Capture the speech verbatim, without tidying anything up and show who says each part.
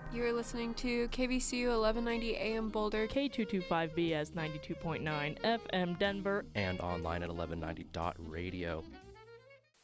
Speaker 1: You're listening to K V C U eleven ninety A M Boulder,
Speaker 2: K two twenty-five B S ninety-two point nine F M Denver,
Speaker 3: and online at eleven ninety dot radio.